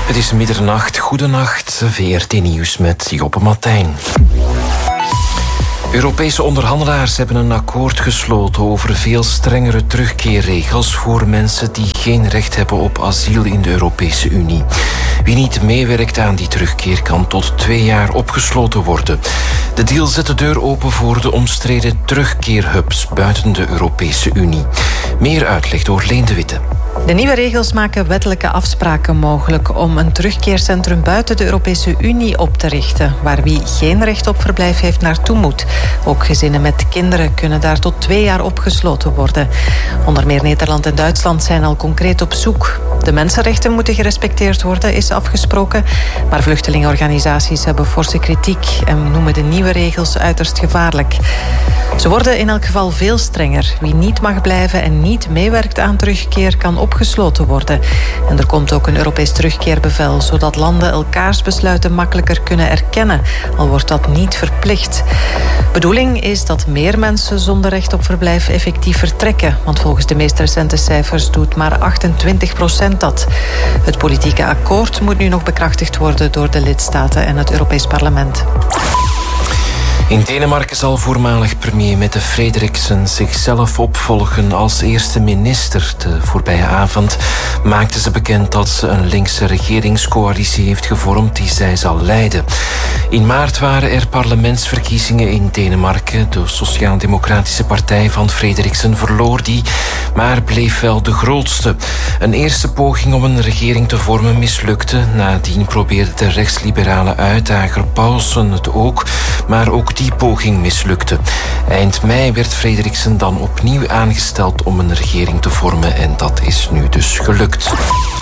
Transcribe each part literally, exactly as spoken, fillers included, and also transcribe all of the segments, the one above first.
Het is middernacht. Goedenacht. V R T Nieuws met Joppe Martijn. Europese onderhandelaars hebben een akkoord gesloten over veel strengere terugkeerregels voor mensen die geen recht hebben op asiel in de Europese Unie. Wie niet meewerkt aan die terugkeer kan tot twee jaar opgesloten worden. De deal zet de deur open voor de omstreden terugkeerhubs buiten de Europese Unie. Meer uitleg door Leen de Witte. De nieuwe regels maken wettelijke afspraken mogelijk om een terugkeercentrum buiten de Europese Unie op te richten, waar wie geen recht op verblijf heeft naartoe moet. Ook gezinnen met kinderen kunnen daar tot twee jaar opgesloten worden. Onder meer Nederland en Duitsland zijn al concreet op zoek. De mensenrechten moeten gerespecteerd worden, is afgesproken, maar vluchtelingenorganisaties hebben forse kritiek en noemen de nieuwe regels uiterst gevaarlijk. Ze worden in elk geval veel strenger. Wie niet mag blijven en niet meewerkt aan terugkeer kan opgesloten worden. En er komt ook een Europees terugkeerbevel, zodat landen elkaars besluiten makkelijker kunnen erkennen, al wordt dat niet verplicht. Bedoeling is dat meer mensen zonder recht op verblijf effectief vertrekken, want volgens de meest recente cijfers doet maar achtentwintig procent dat. Het politieke akkoord moet nu nog bekrachtigd worden door de lidstaten en het Europees Parlement. In Denemarken zal voormalig premier Mette Frederiksen zichzelf opvolgen als eerste minister. De voorbije avond maakte ze bekend dat ze een linkse regeringscoalitie heeft gevormd die zij zal leiden. In maart waren er parlementsverkiezingen in Denemarken. De Sociaal-Democratische Partij van Frederiksen verloor die, maar bleef wel de grootste. Een eerste poging om een regering te vormen mislukte. Nadien probeerde de rechtsliberale uitdager Paulsen het ook, maar ook die poging mislukte. Eind mei werd Frederiksen dan opnieuw aangesteld om een regering te vormen en dat is nu dus gelukt.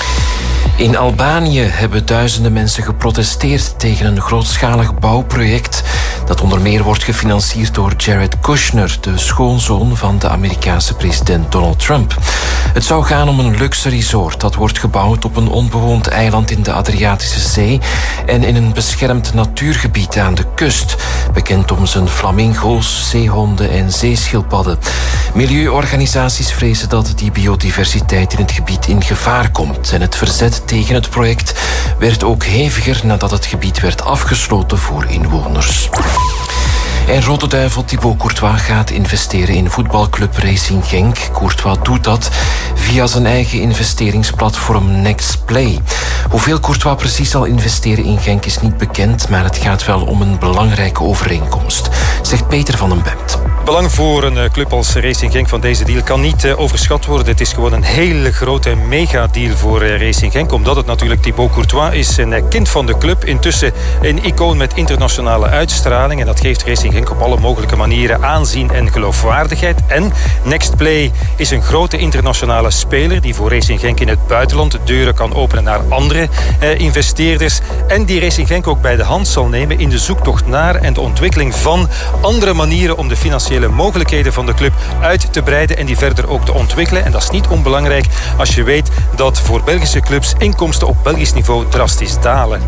In Albanië hebben duizenden mensen geprotesteerd tegen een grootschalig bouwproject dat onder meer wordt gefinancierd door Jared Kushner, de schoonzoon van de Amerikaanse president Donald Trump. Het zou gaan om een luxe resort dat wordt gebouwd op een onbewoond eiland in de Adriatische Zee en in een beschermd natuurgebied aan de kust, bekend om zijn flamingo's, zeehonden en zeeschildpadden. Milieuorganisaties vrezen dat die biodiversiteit in het gebied in gevaar komt en het verzet tegen het project werd ook heviger nadat het gebied werd afgesloten voor inwoners. En Rode Duivel Thibaut Courtois gaat investeren in voetbalclub Racing Genk. Courtois doet dat via zijn eigen investeringsplatform Nextplay. Hoeveel Courtois precies zal investeren in Genk is niet bekend, maar het gaat wel om een belangrijke overeenkomst, zegt Peter van den Bemt. Belang voor een club als Racing Genk van deze deal kan niet overschat worden. Het is gewoon een hele grote megadeal voor Racing Genk, omdat het natuurlijk Thibaut Courtois is, een kind van de club, intussen een icoon met internationale uitstraling en dat geeft Racing Genk op alle mogelijke manieren aanzien en geloofwaardigheid. En Nextplay is een grote internationale speler die voor Racing Genk in het buitenland de deuren kan openen naar andere eh, investeerders en die Racing Genk ook bij de hand zal nemen in de zoektocht naar en de ontwikkeling van andere manieren om de financiële mogelijkheden van de club uit te breiden en die verder ook te ontwikkelen. En dat is niet onbelangrijk als je weet dat voor Belgische clubs inkomsten op Belgisch niveau drastisch dalen.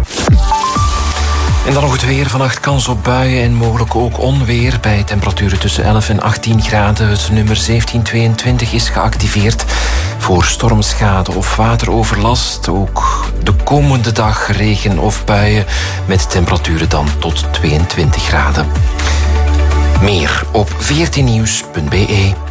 En dan nog het weer. Vannacht kans op buien en mogelijk ook onweer bij temperaturen tussen elf en achttien graden. Het nummer zeventien tweeëntwintig is geactiveerd voor stormschade of wateroverlast. Ook de komende dag regen of buien met temperaturen dan tot tweeëntwintig graden. Meer op v r t nieuws punt b e.